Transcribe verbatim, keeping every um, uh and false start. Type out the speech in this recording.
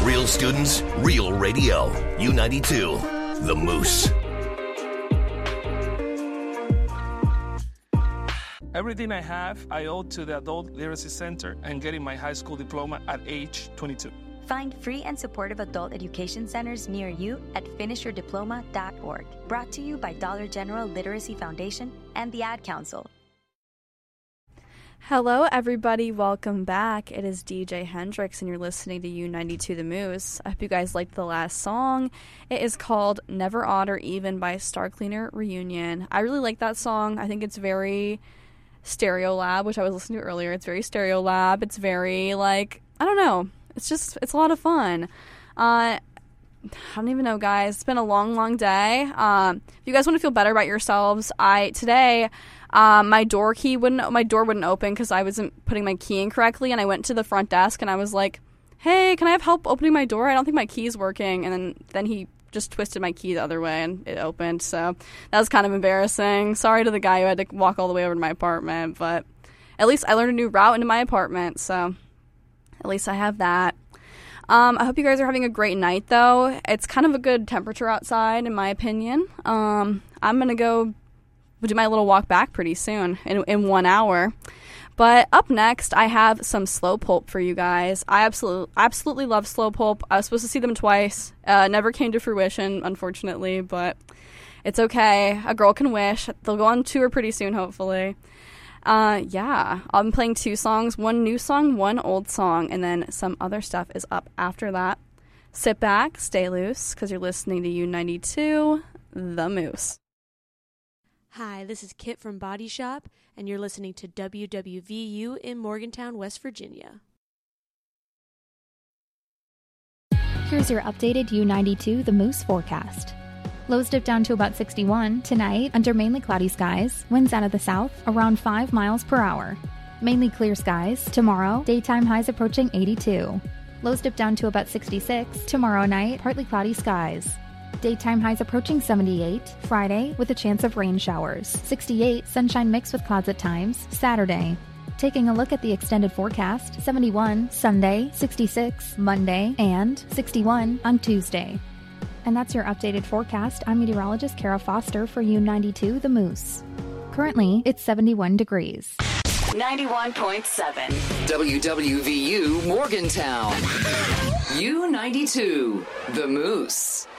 Real students, real radio. U ninety-two, The Moose. Everything I have, I owe to the Adult Literacy Center and getting my high school diploma at age twenty-two. Find free and supportive adult education centers near you at finish your diploma dot org. Brought to you by Dollar General Literacy Foundation and the Ad Council. Hello, everybody. Welcome back. It is D J Hendrix, and you're listening to U ninety-two The Moose. I hope you guys liked the last song. It is called Never Odd or Even by Star Cleaner Reunion. I really like that song. I think it's very Stereolab, which I was listening to earlier. It's very Stereolab. It's very, like, I don't know. It's just, it's a lot of fun. Uh, I don't even know, guys. It's been a long, long day. Um, if you guys want to feel better about yourselves, I, today... Um, my door key wouldn't, my door wouldn't open because I wasn't putting my key in correctly, and I went to the front desk and I was like, hey, can I have help opening my door? I don't think my key's working. And then, then he just twisted my key the other way and it opened. So that was kind of embarrassing. Sorry to the guy who had to walk all the way over to my apartment, but at least I learned a new route into my apartment. So at least I have that. Um, I hope you guys are having a great night, though. It's kind of a good temperature outside, in my opinion. Um, I'm going to go do my little walk back pretty soon, in, in one hour. But up next, I have some Slow Pulp for you guys. I absolutely absolutely love Slow Pulp. I was supposed to see them twice. Uh, never came to fruition, unfortunately, but it's okay. A girl can wish. They'll go on tour pretty soon, hopefully. Uh, yeah, I'm playing two songs, one new song, one old song, and then some other stuff is up after that. Sit back, stay loose, because you're listening to U ninety-two, The Moose. Hi, this is Kit from Body Shop, and you're listening to W W V U in Morgantown, West Virginia. Here's your updated U ninety-two The Moose forecast. Lows dip down to about sixty-one tonight under mainly cloudy skies. Winds out of the south around five miles per hour. Mainly clear skies tomorrow. Daytime highs approaching eighty-two. Lows dip down to about sixty-six tomorrow night. Partly cloudy skies. Daytime highs approaching seventy-eight, Friday with a chance of rain showers. sixty-eight, sunshine mixed with clouds at times, Saturday. Taking a look at the extended forecast, seventy-one Sunday, sixty-six Monday, and sixty-one on Tuesday. And that's your updated forecast. I'm meteorologist Kara Foster for U ninety-two The Moose. Currently, it's seventy-one degrees. ninety-one point seven W W V U Morgantown. U ninety-two The Moose.